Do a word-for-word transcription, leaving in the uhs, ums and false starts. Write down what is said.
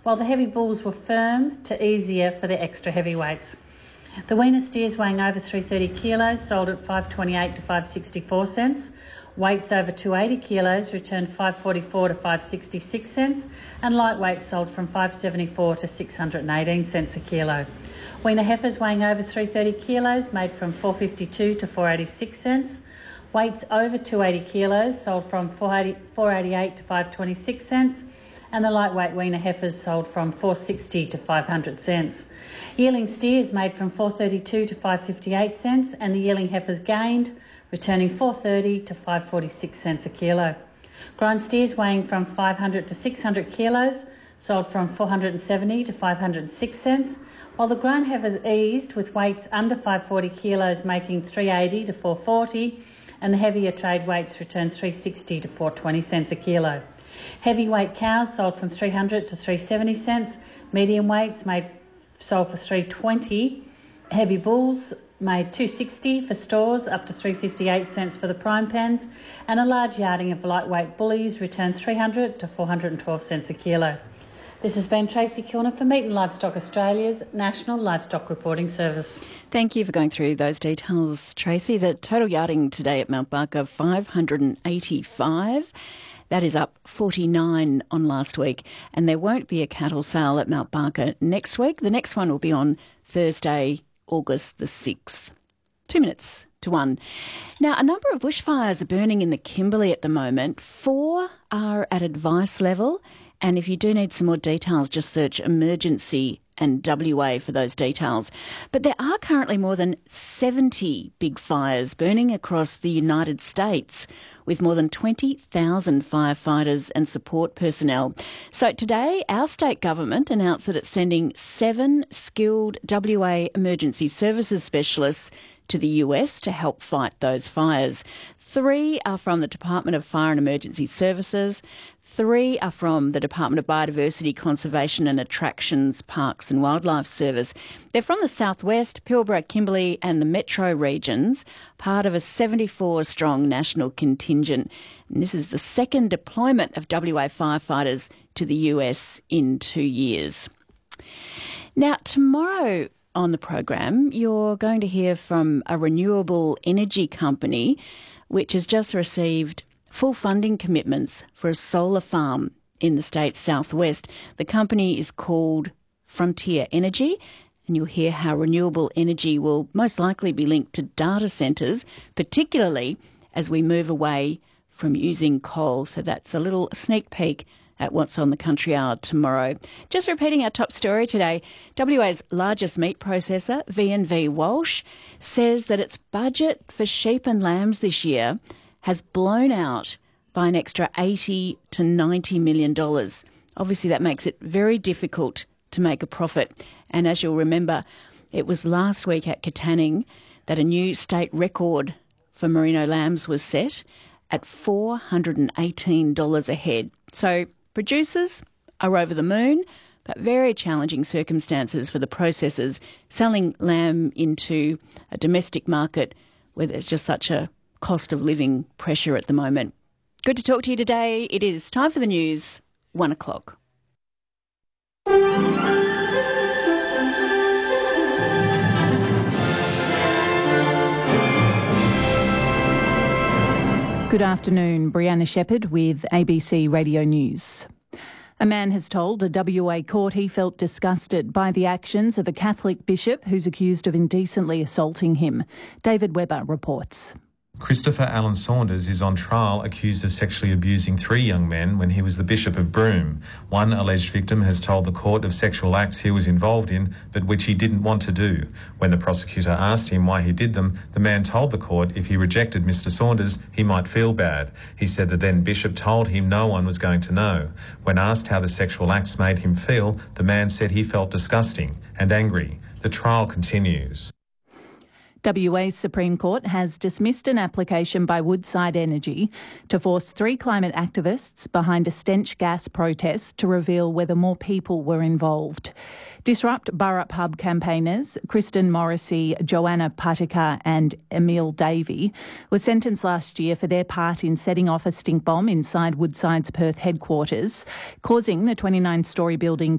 while the heavy bulls were firm to easier for the extra heavyweights. The weaner steers weighing over three hundred thirty kilos sold at five twenty-eight to five sixty-four cents. Weights over two hundred eighty kilos returned five forty-four to five sixty-six cents, and lightweights sold from five seventy-four to six hundred eighteen cents a kilo. Weaner heifers weighing over three hundred thirty kilos made from four fifty-two to four eighty-six cents. Weights over two hundred eighty kilos sold from four eighty-eight to five twenty-six cents, and the lightweight weaner heifers sold from four sixty to five hundred cents. Yearling steers made from four thirty-two to five fifty-eight cents, and the yearling heifers gained, returning four thirty to five forty-six cents a kilo. Grind steers weighing from five hundred to six hundred kilos sold from four seventy to five oh six cents, while the grind heifers eased with weights under five forty kilos making three eighty to four forty, and the heavier trade weights returned three sixty to four twenty cents a kilo. Heavyweight cows sold from three hundred to three seventy cents, medium weights made sold for three twenty, heavy bulls made two sixty for stores up to three fifty-eight cents for the prime pens, and a large yarding of lightweight bullies returned three hundred to four hundred twelve cents a kilo. This has been Tracy Kilner for Meat and Livestock Australia's National Livestock Reporting Service. Thank you for going through those details, Tracy. The total yarding today at Mount Barker, five hundred eighty-five. That is up forty-nine on last week, and there won't be a cattle sale at Mount Barker next week. The next one will be on Thursday, August the sixth. Two minutes to one. Now, a number of bushfires are burning in the Kimberley at the moment. Four are at advice level, and if you do need some more details, just search emergency and W A for those details. But there are currently more than seventy big fires burning across the United States, with more than twenty thousand firefighters and support personnel. So today, our state government announced that it's sending seven skilled W A emergency services specialists to the U S to help fight those fires. Three are from the Department of Fire and Emergency Services. Three are from the Department of Biodiversity, Conservation and Attractions, Parks and Wildlife Service. They're from the Southwest, Pilbara, Kimberley and the Metro regions, part of a seventy-four strong national contingent. And this is the second deployment of W A firefighters to the U S in two years. Now, tomorrow on the program, you're going to hear from a renewable energy company which has just received full funding commitments for a solar farm in the state's southwest. The company is called Frontier Energy, and you'll hear how renewable energy will most likely be linked to data centres, particularly as we move away from using coal. So that's a little sneak peek at what's on the Country Hour tomorrow. Just repeating our top story today, W A's largest meat processor, V and V Walsh, says that its budget for sheep and lambs this year has blown out by an extra eighty to ninety million dollars. Obviously, that makes it very difficult to make a profit. And as you'll remember, it was last week at Katanning that a new state record for merino lambs was set at four hundred eighteen dollars a head. So producers are over the moon, but very challenging circumstances for the processors selling lamb into a domestic market where there's just such a cost of living pressure at the moment. Good to talk to you today. It is time for the news, one o'clock. Good afternoon, Brianna Shepherd with A B C Radio News. A man has told a W A court he felt disgusted by the actions of a Catholic bishop who's accused of indecently assaulting him. David Webber reports. Christopher Allen Saunders is on trial accused of sexually abusing three young men when he was the Bishop of Broome. One alleged victim has told the court of sexual acts he was involved in, but which he didn't want to do. When the prosecutor asked him why he did them, the man told the court if he rejected Mister Saunders, he might feel bad. He said the then bishop told him no one was going to know. When asked how the sexual acts made him feel, the man said he felt disgusting and angry. The trial continues. W A's Supreme Court has dismissed an application by Woodside Energy to force three climate activists behind a stench gas protest to reveal whether more people were involved. Disrupt Burrup Hub campaigners Kristen Morrissey, Joanna Patika and Emil Davey were sentenced last year for their part in setting off a stink bomb inside Woodside's Perth headquarters, causing the twenty-nine storey building